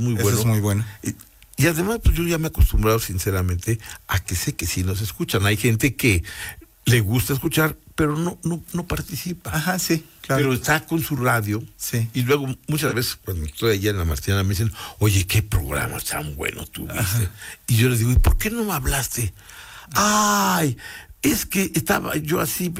muy bueno. Eso es muy bueno. Y además, pues yo ya me he acostumbrado, sinceramente, a que sé que sí nos escuchan. Hay gente que le gusta escuchar, pero no participa. Ajá, sí, claro. Pero está con su radio. Sí. Y luego, muchas veces, cuando estoy allá en la Martina, me dicen, oye, qué programa tan bueno tuviste. Ajá. Y yo les digo, ¿y por qué no me hablaste? Ay, es que estaba yo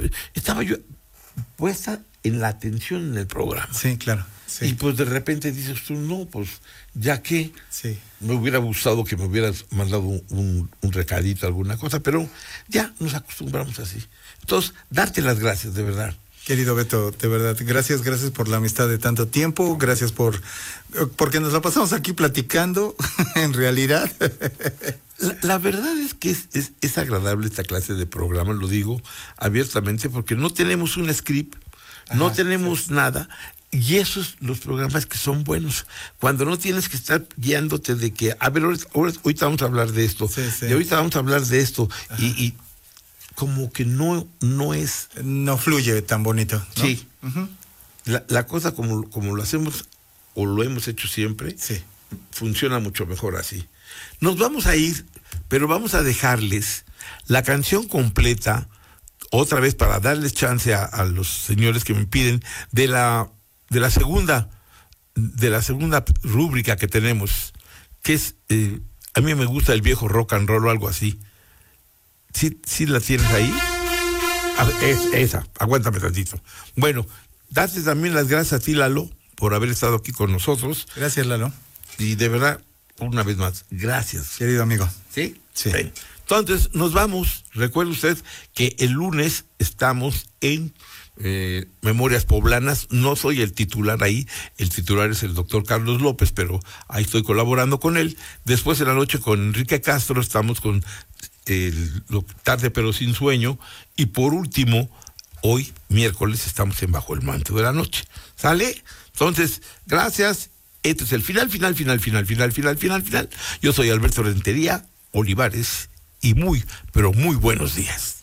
puesta en la atención en el programa. Sí, claro. Sí. Y pues de repente dices tú, no, pues ya que sí. Me hubiera gustado que me hubieras mandado un recadito, alguna cosa, pero ya nos acostumbramos así. Entonces, darte las gracias, de verdad. Querido Beto, de verdad, gracias por la amistad de tanto tiempo, gracias porque nos la pasamos aquí platicando, en realidad. La verdad es que es agradable esta clase de programa, lo digo abiertamente, porque no tenemos un script, no tenemos nada. Y esos los programas que son buenos, cuando no tienes que estar guiándote de que, a ver, ahorita vamos a hablar de esto, y ahorita vamos a hablar de esto, y como que no es... No fluye tan bonito, ¿no? Sí. Uh-huh. La cosa como lo hacemos, o lo hemos hecho siempre, funciona mucho mejor así. Nos vamos a ir, pero vamos a dejarles la canción completa, otra vez para darles chance a los señores que me piden, de la segunda rúbrica que tenemos, que es, a mí me gusta el viejo rock and roll o algo así. ¿Sí la tienes ahí? A ver, esa, aguántame tantito. Bueno, date también las gracias a ti, Lalo, por haber estado aquí con nosotros. Gracias, Lalo. Y de verdad, una vez más, gracias. Querido amigo. ¿Sí? Sí. Bien. Entonces, nos vamos. Recuerde usted que el lunes estamos en Memorias Poblanas. No soy el titular ahí, el titular es el doctor Carlos López, pero ahí estoy colaborando con él. Después en la noche con Enrique Castro estamos con Tarde pero sin sueño, y por último, hoy miércoles estamos en Bajo el Manto de la Noche. ¿Sale? Entonces, gracias. Este es el final. Yo soy Alberto Rentería Olivares y muy, pero muy buenos días.